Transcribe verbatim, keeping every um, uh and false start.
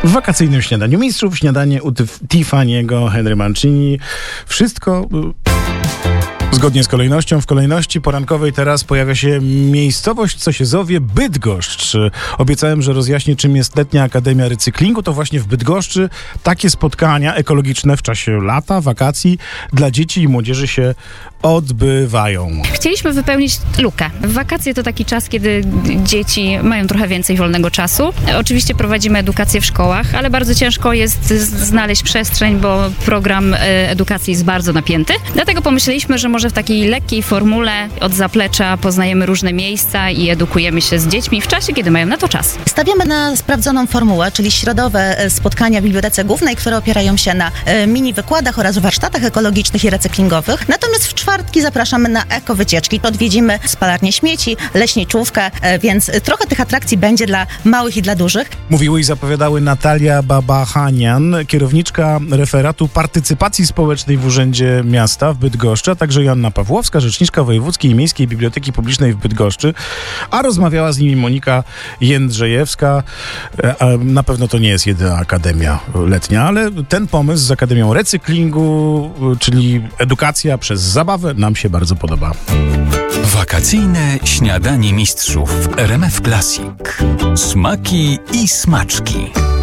W wakacyjnym śniadaniu mistrzów, śniadanie u Tiffany'ego Henry Mancini. Wszystko zgodnie z kolejnością. W kolejności porankowej teraz pojawia się miejscowość, co się zowie Bydgoszcz. Obiecałem, że rozjaśnię, czym jest Letnia Akademia Recyklingu. To właśnie w Bydgoszczy takie spotkania ekologiczne w czasie lata, wakacji dla dzieci i młodzieży się odbywają. Chcieliśmy wypełnić lukę. Wakacje to taki czas, kiedy dzieci mają trochę więcej wolnego czasu. Oczywiście prowadzimy edukację w szkołach, ale bardzo ciężko jest znaleźć przestrzeń, bo program edukacji jest bardzo napięty. Dlatego pomyśleliśmy, że może w takiej lekkiej formule od zaplecza poznajemy różne miejsca i edukujemy się z dziećmi w czasie, kiedy mają na to czas. Stawiamy na sprawdzoną formułę, czyli środowe spotkania w Bibliotece Głównej, które opierają się na mini wykładach oraz warsztatach ekologicznych i recyklingowych. Natomiast w czwartki zapraszamy na ekowycieczki. Odwiedzimy spalarnię śmieci, leśniczówkę, więc trochę tych atrakcji będzie dla małych i dla dużych. Mówiły i zapowiadały Natalia Babachanian, kierowniczka referatu partycypacji społecznej w Urzędzie Miasta w Bydgoszczy, a także Joanna Pawłowska, rzeczniczka Wojewódzkiej i Miejskiej Biblioteki Publicznej w Bydgoszczy, a rozmawiała z nimi Monika Jędrzejewska. Na pewno to nie jest jedyna akademia letnia, ale ten pomysł z Akademią Recyklingu, czyli edukacja przez zabawę, nam się bardzo podoba. Wakacyjne śniadanie mistrzów w R M F Classic. Smaki i smaczki.